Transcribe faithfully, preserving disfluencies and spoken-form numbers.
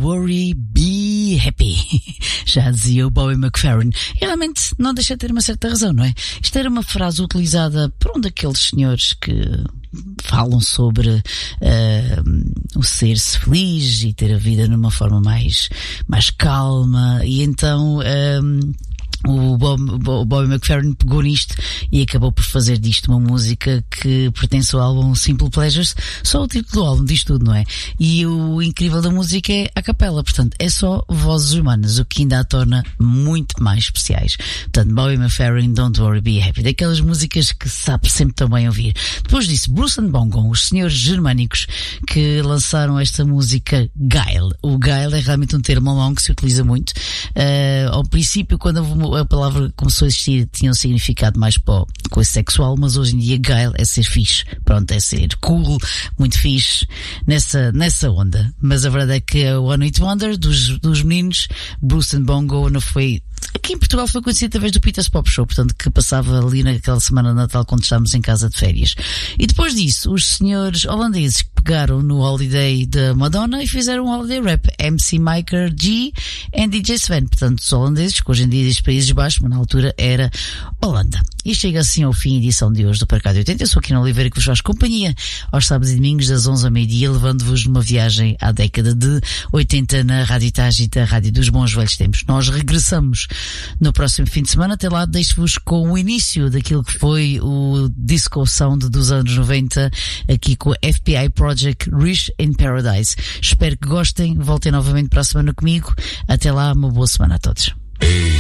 worry, be happy. Já dizia o Bobby McFerrin. E realmente não deixa de ter uma certa razão, não é? Isto era uma frase utilizada por um daqueles senhores que falam sobre uh, o ser-se feliz e ter a vida numa forma mais, mais calma. E então... Um, O Bob, o Bobby McFerrin pegou nisto e acabou por fazer disto uma música que pertence ao álbum Simple Pleasures. Só o título do álbum diz tudo, não é? E o incrível da música é a capela, portanto é só vozes humanas, o que ainda a torna muito mais especiais. Portanto, Bobby McFerrin, Don't Worry, Be Happy, daquelas músicas que sabe sempre também ouvir. Depois disso, Bruce and Bongo, os senhores germânicos que lançaram esta música Geil. O Geil é realmente um termo alemão que se utiliza muito. Uh, ao princípio, quando a palavra começou a existir, tinha um significado mais para coisa sexual, mas hoje em dia Geil é ser fixe, pronto, é ser cool, muito fixe, nessa, nessa onda. Mas a verdade é que a One Hit Wonder dos, dos meninos, Bruce and Bongo, não foi, aqui em Portugal foi conhecido através do Peter's Pop Show, portanto, que passava ali naquela semana de Natal quando estávamos em casa de férias. E depois disso, os senhores holandeses que pegaram no Holiday da Madonna e fizeram um Holiday Rap, M C Maker G e D J Sven, portanto, os holandeses, que hoje em dia dizem Países Baixos, mas na altura era Holanda. E chega assim ao fim a edição de hoje do Parcado oitenta. Eu sou aqui no Oliveira que vos faz companhia aos sábados e domingos das onze ao meio-dia, levando-vos numa viagem à década de oitenta na Rádio Itágia, da Rádio dos Bons Velhos Tempos. Nós regressamos no próximo fim de semana. Até lá deixo-vos com o início daquilo que foi o Disco Sound dos anos noventa, aqui com o F B I Project Rich in Paradise. Espero que gostem, voltem novamente para a semana comigo. Até lá, uma boa semana a todos.